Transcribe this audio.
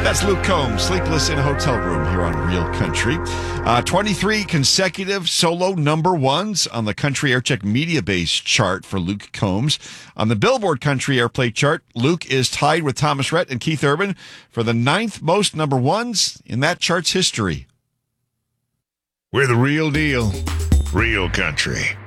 That's Luke Combs, Sleepless in a Hotel Room here on Real Country. 23 consecutive solo number ones on the Country Aircheck Media Base chart for Luke Combs. On the Billboard Country Airplay chart, Luke is tied with Thomas Rhett and Keith Urban for the 9th most number ones in that chart's history. We're the real deal, real country.